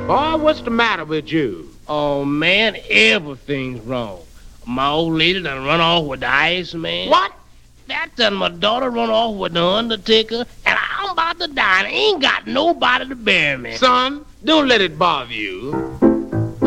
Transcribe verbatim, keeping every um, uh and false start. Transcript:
Boy, what's the matter with you? Oh, man, everything's wrong. My old lady done run off with the Iceman. What? That done my daughter run off with the Undertaker, and I'm about to die, and I ain't got nobody to bury me. Son, don't let it bother you.